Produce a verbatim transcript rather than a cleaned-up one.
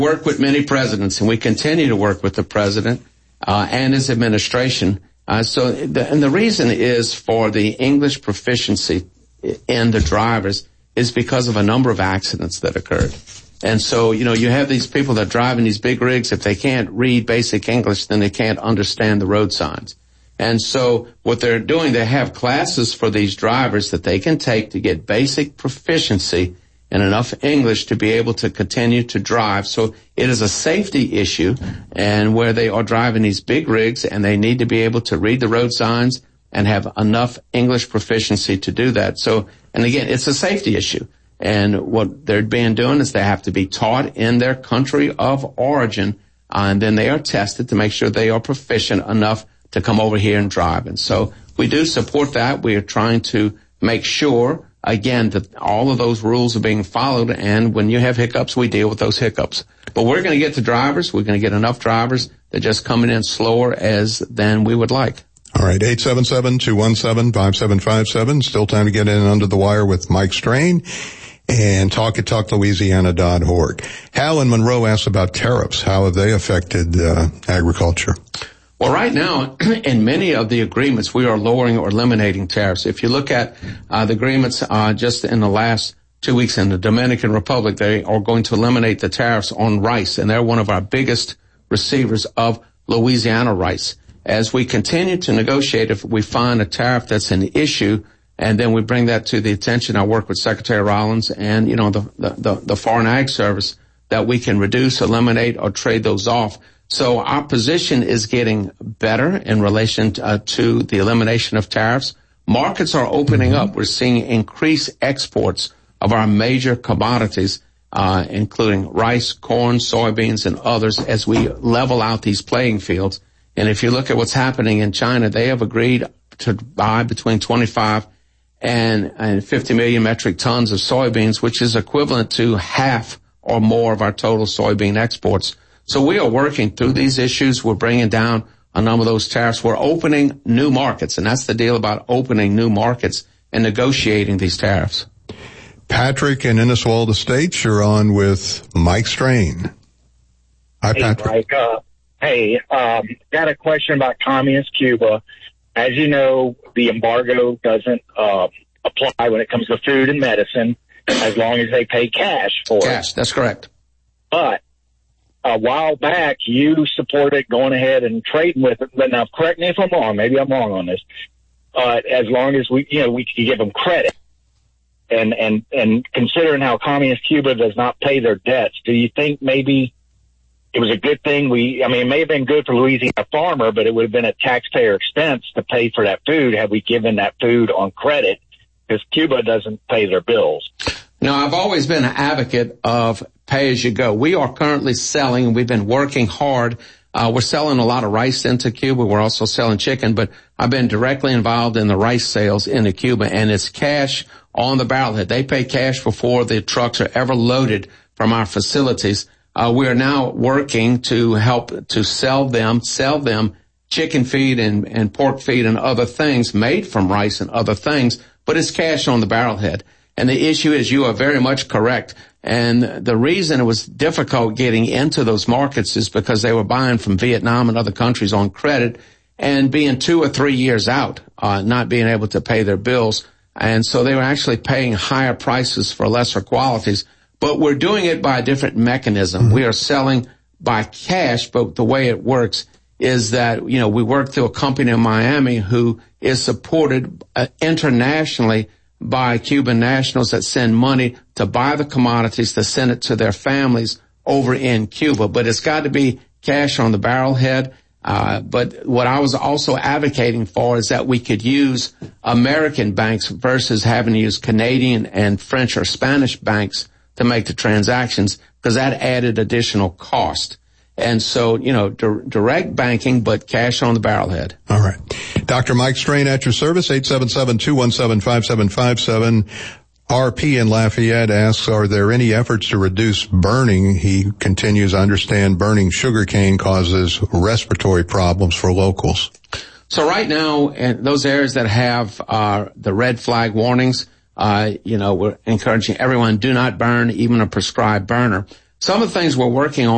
work with many presidents, and we continue to work with the president uh, and his administration. Uh, so, the, and the reason is for the English proficiency in the drivers is because of a number of accidents that occurred. And so, you know, you have these people that drive in these big rigs. If they can't read basic English, then they can't understand the road signs. And so what they're doing, they have classes for these drivers that they can take to get basic proficiency in enough English to be able to continue to drive. So it is a safety issue, and where they are driving these big rigs and they need to be able to read the road signs and have enough English proficiency to do that. So, and again, it's a safety issue. And what they're being doing is they have to be taught in their country of origin, uh, and then they are tested to make sure they are proficient enough to come over here and drive. And so we do support that. We are trying to make sure, again, that all of those rules are being followed, and when you have hiccups, we deal with those hiccups. But we're going to get the drivers. We're going to get enough drivers. They're just coming in slower as than we would like. All right, eight seven seven, two one seven, five seven five seven. Still time to get in under the wire with Mike Strain. And talk at talk louisiana dot org. Hal in Monroe asks about tariffs. How have they affected uh, agriculture? Well, right now, in many of the agreements, we are lowering or eliminating tariffs. If you look at uh, the agreements uh, just in the last two weeks in the Dominican Republic, they are going to eliminate the tariffs on rice, and they're one of our biggest receivers of Louisiana rice. As we continue to negotiate, if we find a tariff that's an issue, and then we bring that to the attention, I work with Secretary Rollins and, you know, the, the, the Foreign Ag Service, that we can reduce, eliminate, or trade those off. So our position is getting better in relation to, uh, to the elimination of tariffs. Markets are opening up. We're seeing increased exports of our major commodities, uh, including rice, corn, soybeans, and others, as we level out these playing fields. And if you look at what's happening in China, they have agreed to buy between twenty-five and, and fifty million metric tons of soybeans, which is equivalent to half or more of our total soybean exports. So we are working through these issues. We're bringing down a number of those tariffs. We're opening new markets, and that's the deal about opening new markets and negotiating these tariffs. Patrick in Inniswald Estates, you're on with Mike Strain. Hi, hey, Patrick. Mike. Uh, hey, um, got a question about communist Cuba. As you know, the embargo doesn't uh, apply when it comes to food and medicine, as long as they pay cash for it. Cash, that's correct. But a while back, you supported going ahead and trading with it. But now, correct me if I'm wrong. Maybe I'm wrong on this. But as long as we, you know, we could give them credit. And, and, and considering how communist Cuba does not pay their debts, do you think maybe it was a good thing we, I mean, it may have been good for Louisiana farmer, but it would have been a taxpayer expense to pay for that food had we given that food on credit, because Cuba doesn't pay their bills. No, I've always been an advocate of pay as you go. We are currently selling, and we've been working hard. Uh, we're selling a lot of rice into Cuba. We're also selling chicken, but I've been directly involved in the rice sales into Cuba, and it's cash on the barrelhead. They pay cash before the trucks are ever loaded from our facilities. Uh, we are now working to help to sell them, sell them chicken feed and, and pork feed and other things made from rice and other things, but it's cash on the barrelhead. And the issue is, you are very much correct. And the reason it was difficult getting into those markets is because they were buying from Vietnam and other countries on credit and being two or three years out, uh, not being able to pay their bills. And so they were actually paying higher prices for lesser qualities. But we're doing it by a different mechanism. Mm-hmm. We are selling by cash, but the way it works is that, you know, we work through a company in Miami who is supported uh, internationally by Cuban nationals that send money to buy the commodities, to send it to their families over in Cuba. But it's got to be cash on the barrelhead. Uh, but what I was also advocating for is that we could use American banks versus having to use Canadian and French or Spanish banks to make the transactions, because that added additional cost. And so, you know, di- direct banking, but cash on the barrelhead. All right. Doctor Mike Strain at your service, eight seven seven, two one seven, five seven five seven. R P in Lafayette asks, are there any efforts to reduce burning? He continues, I understand burning sugarcane causes respiratory problems for locals. So right now, in those areas that have uh the red flag warnings, uh, you know, we're encouraging everyone, do not burn even a prescribed burner. Some of the things we're working on